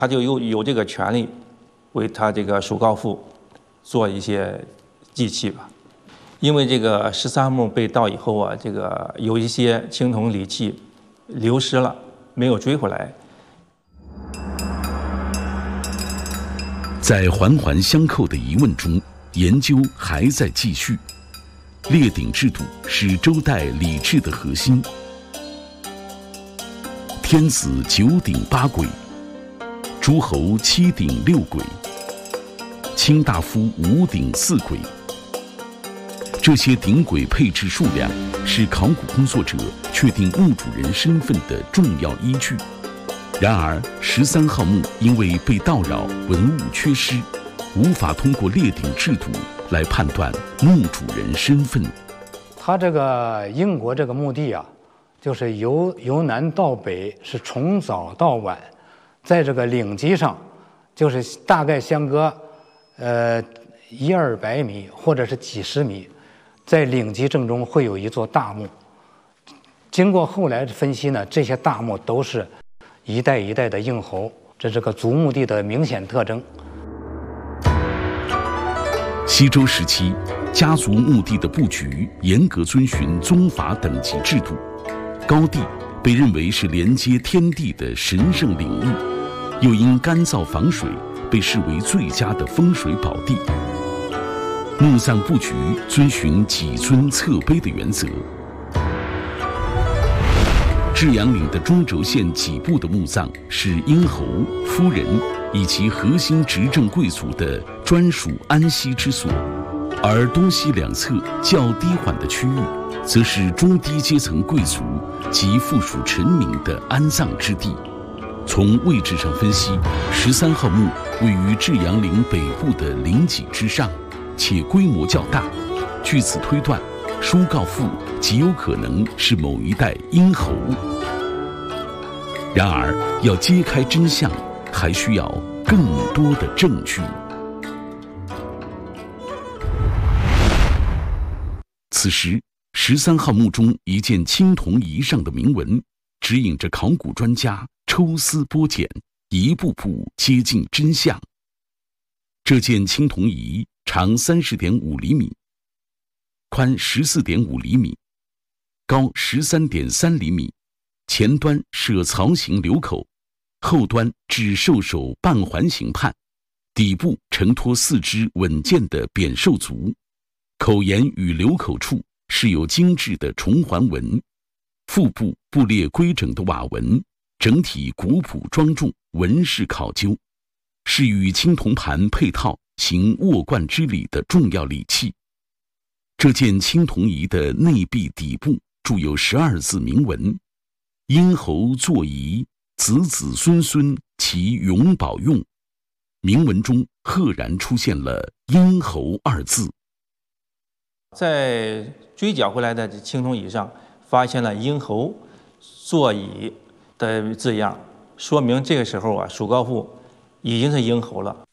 他就有这个权利为他这个蜀高父做一些祭器吧。因为这个13号墓被盗以后啊，这个有一些青铜礼器流失了，没有追回来。 在环环相扣的疑问中，研究还在继续。列鼎制度是周代礼制的核心。天子9鼎8簋，诸侯7鼎6簋，卿大夫5鼎4簋。这些鼎簋配置数量是考古工作者确定墓主人身份的重要依据。然而，13号墓因为被盗扰，文物缺失，无法通过列鼎制度来判断墓主人身份。 他这个英国这个墓地啊，就是由南到北是从早到晚，在这个岭基上，就是大概相隔100-200米或者是几十米，在岭基正中会有一座大墓。经过后来的分析呢，这些大墓都是一代一代的应侯，这是个族墓地的明显特征。 西周时期，家族墓地的布局严格遵循宗法等级制度，高地被认为是连接天地的神圣领域，又因干燥防水，被视为最佳的风水宝地。墓葬布局遵循几尊侧碑的原则。至阳岭的中轴线几部的墓葬是殷侯、夫人以及核心执政贵族的专属安息之所，而东西两侧较低缓的区域，则是中低阶层贵族及附属臣民的安葬之地。从位置上分析，13号墓位于至阳岭北部的陵脊之上，且规模较大。据此推断，舒告父极有可能是某一代殷侯。然而，要揭开真相，还需要更多的证据。此时，13号墓中一件青铜仪上的铭文，指引着考古专家抽丝剥茧，一步步接近真相。这件青铜仪长30.5厘米，宽14.5厘米，高13.3厘米，前端设槽形流口，后端置兽首半环形判，底部承托4只稳健的扁兽足，口沿与流口处是有精致的重环纹，腹部布列规整的瓦纹，整体古朴庄重，纹饰考究，是与青铜盘配套行握冠之礼的重要礼器。这件青铜仪的内壁底部注有12字铭文：殷侯坐仪，子子孙孙其永保用。铭文中赫然出现了殷侯2字。 在追缴回来的青铜仪上发现了殷侯坐椅的字样，说明这个时候啊，蜀高父已经是殷侯了。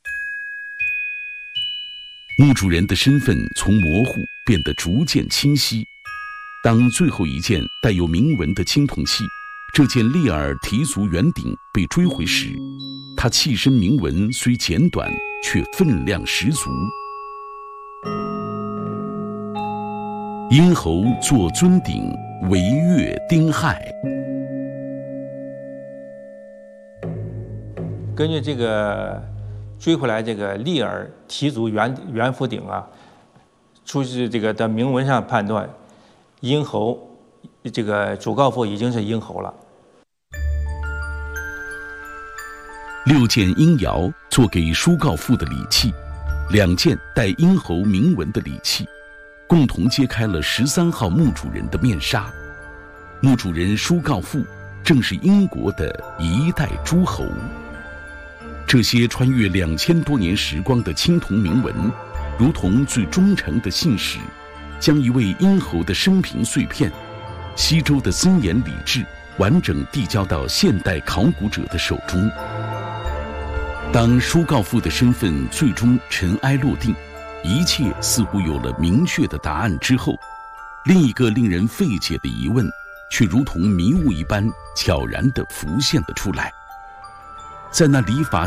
墓主人的身份从模糊变得逐渐清晰。当最后一件带有铭文的青铜器，这件利尔提足圆鼎被追回时，它器身铭文虽简短，却分量十足。殷侯坐尊鼎，惟月丁亥。 根据这个追回来这个利尔提足圆福鼎啊，出自这个的铭文上判断，殷侯这个主告父已经是殷侯了。 6件殷窑做给舒告父的礼器，2件带殷侯铭文的礼器，共同揭开了13号墓主人的面纱。墓主人舒告父正是英国的一代诸侯。这些穿越2000多年时光的青铜铭文，如同最忠诚的信使，将一位殷侯的生平碎片，西周的森严礼制，完整递交到现代考古者的手中。当舒告父的身份最终尘埃落定，一切似乎有了明确的答案之后，另一个令人费解的疑问却如同迷雾一般悄然地浮现了出来。 在那礼法